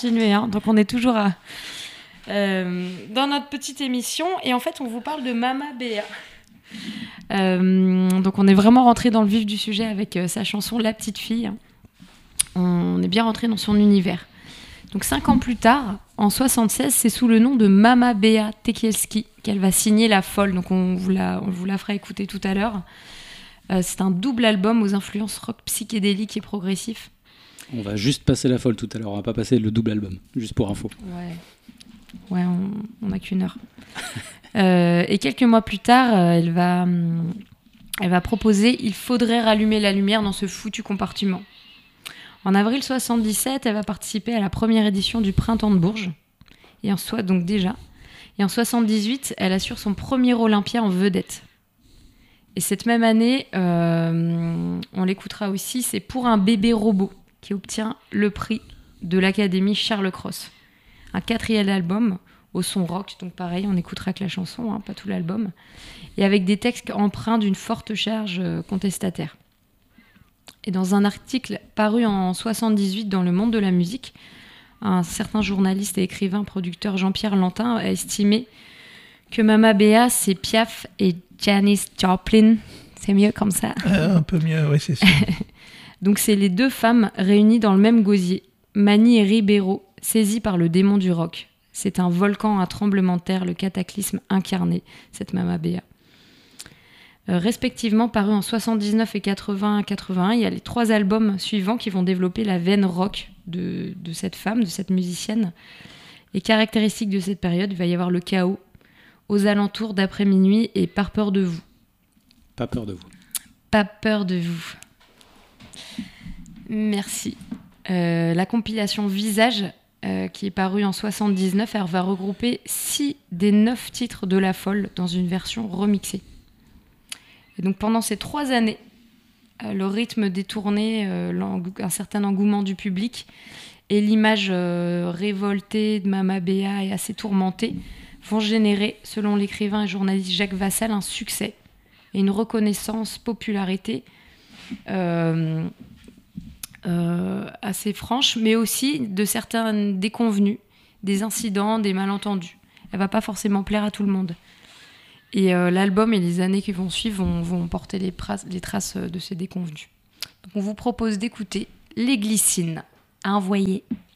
continuer. Hein. Donc, on est toujours dans notre petite émission. Et en fait, on vous parle de Mama Béa. Donc, on est vraiment rentré dans le vif du sujet avec sa chanson La Petite Fille. On est bien rentré dans son univers. Donc 5 ans plus tard, en 1976, c'est sous le nom de Mama Béa Tekielski qu'elle va signer La Folle. Donc on vous la fera écouter tout à l'heure. C'est un double album aux influences rock psychédélique et progressif. On va juste passer La Folle tout à l'heure, on va pas passer le double album, juste pour info. Ouais, on n'a qu'une heure. Et quelques mois plus tard, elle va proposer « Il faudrait rallumer la lumière dans ce foutu compartiment ». En avril 1977, elle va participer à la première édition du Printemps de Bourges. Et en 1978, elle assure son premier Olympia en vedette. Et cette même année, on l'écoutera aussi, c'est Pour un bébé robot qui obtient le prix de l'Académie Charles Cros. Un 4e album au son rock, donc pareil, on écoutera que la chanson, pas tout l'album, et avec des textes empreints d'une forte charge contestataire. Et dans un article paru en 1978 dans Le Monde de la musique, un certain journaliste et écrivain producteur Jean-Pierre Lantin a estimé que Mama Béa, c'est Piaf et Janis Joplin. C'est mieux comme ça. Un peu mieux, oui, c'est sûr. Donc c'est les deux femmes réunies dans le même gosier, Mani et Ribeiro, saisies par le démon du rock. C'est un volcan, un tremblement de terre, le cataclysme incarné, cette Mama Béa. Respectivement parus en 79 et 81, il y a les 3 albums suivants qui vont développer la veine rock de cette femme, de cette musicienne. Et caractéristique de cette période, il va y avoir le chaos, Aux alentours d'après minuit et Par peur de vous. Pas peur de vous. Pas peur de vous. Merci. La compilation Visage, qui est parue en 79, elle va regrouper 6 des 9 titres de La Folle dans une version remixée. Et donc pendant ces 3 années, le rythme détourné, un certain engouement du public et l'image révoltée de Mama Béa et assez tourmentée vont générer, selon l'écrivain et journaliste Jacques Vassal, un succès et une reconnaissance, popularité assez franche, mais aussi de certains déconvenus, des incidents, des malentendus. Elle ne va pas forcément plaire à tout le monde. Et l'album et les années qui vont suivre vont porter les traces de ces déconvenus. Donc on vous propose d'écouter Les Glycines à envoyer.